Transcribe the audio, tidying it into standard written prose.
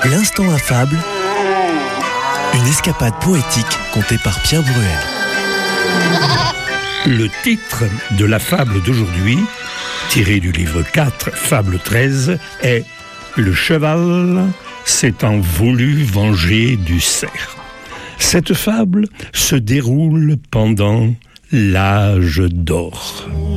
L'instant affable, une escapade poétique contée par Pierre Bruel. Le titre de la fable d'aujourd'hui, tiré du livre 4, fable 13, est « Le cheval s'étant voulu venger du cerf ». Cette fable se déroule pendant l'âge d'or.